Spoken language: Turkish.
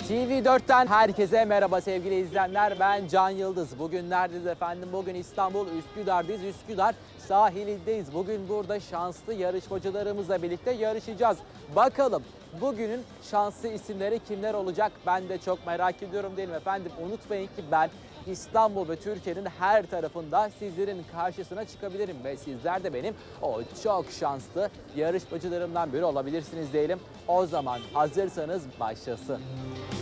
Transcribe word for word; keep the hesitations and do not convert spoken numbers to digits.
T V dört'ten herkese merhaba sevgili izleyenler. Ben Can Yıldız. Bugün neredeyiz efendim? Bugün İstanbul Üsküdar'dayız. Üsküdar sahilindeyiz. Bugün burada şanslı yarışmacılarımızla birlikte yarışacağız. Bakalım bugünün şanslı isimleri kimler olacak? Ben de çok merak ediyorum değilim efendim. Unutmayın ki ben İstanbul ve Türkiye'nin her tarafında sizlerin karşısına çıkabilirim ve sizler de benim o çok şanslı yarışmacılarımdan biri olabilirsiniz diyelim. O zaman hazırsanız başlasın.